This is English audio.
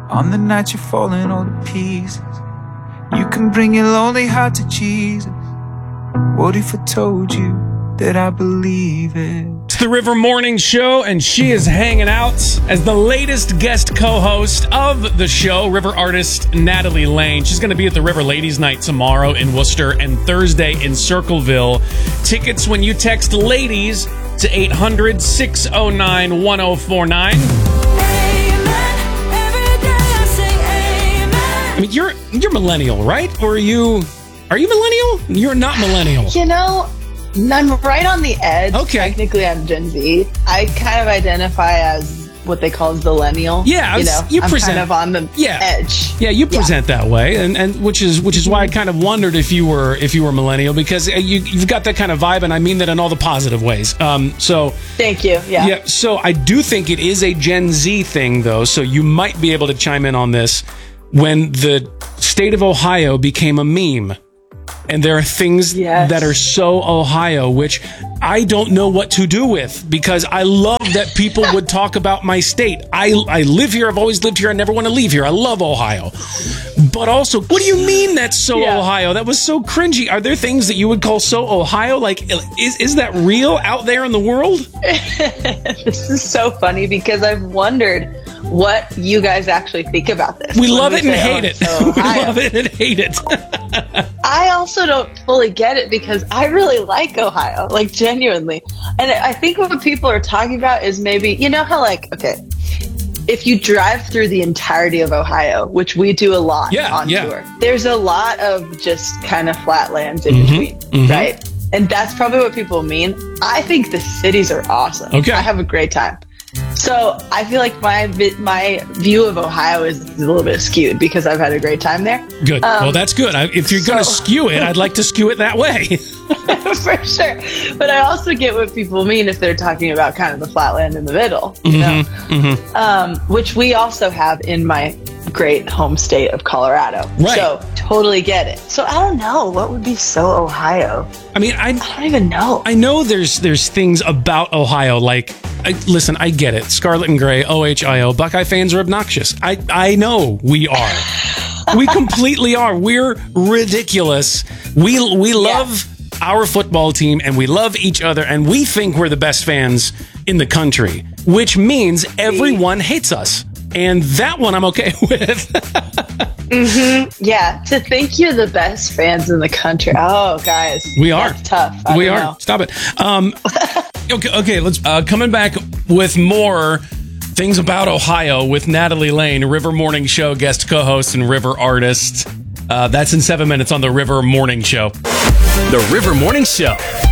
On the night you're falling all to pieces, you can bring your lonely heart to Jesus. What if I told you that I believe it? It's the River Morning Show, and she is hanging out as the latest guest co-host of the show, River artist Natalie Lane. She's going to be at the River Ladies Night tomorrow in Worcester and Thursday in Circleville. Tickets when you text LADIES to 800-609-1049. I mean, you're millennial, right? Or are you millennial? You're not millennial. You know, I'm right on the edge. Okay. Technically, I'm Gen Z. I kind of identify as what they call zillennial. Yeah, I'm kind of on the edge. Yeah, you present that way, and which is why I kind of wondered if you were millennial, because you've got that kind of vibe, and I mean that in all the positive ways. So thank you. Yeah. So I do think it is a Gen Z thing, though. So you might be able to chime in on this. When the state of Ohio became a meme, and there are things that are so Ohio, which I don't know what to do with, because I love that people would talk about my state. I live here. I've always lived here. I never want to leave here. I love Ohio. But also, what do you mean that's so Ohio? That was so cringy. Are there things that you would call so Ohio? Like, is that real out there in the world? This is so funny, because I've wondered what you guys actually think about this. We love it and hate it. We love it and hate it. I also don't fully get it, because I really like Ohio, like genuinely. And I think what people are talking about is maybe, you know how if you drive through the entirety of Ohio, which we do a lot on tour, there's a lot of just kind of flatlands in between, right? And that's probably what people mean. I think the cities are awesome. Okay. I have a great time. So I feel like my view of Ohio is a little bit skewed, because I've had a great time there. Good. Well, that's good. If you're going to skew it, I'd like to skew it that way. For sure. But I also get what people mean if they're talking about kind of the flatland in the middle, you know? Which we also have in my great home state of Colorado. Right. So totally get it. So I don't know what would be so Ohio. I mean, I don't even know. I know there's things about Ohio, like, listen, I get it. Scarlet and Gray, OHIO, Buckeye fans are obnoxious. I know we are. We completely are. We're ridiculous. We love our football team, and we love each other, and we think we're the best fans in the country, which means everyone hates us. And that one I'm okay with. Yeah, to think you're the best fans in the country. Oh, guys. We are. That's tough. We are. Stop it. Okay, let's coming back with more things about Ohio with Natalie Lane, River Morning Show guest co-host and River artist. That's in 7 minutes on the River Morning Show. The River Morning Show.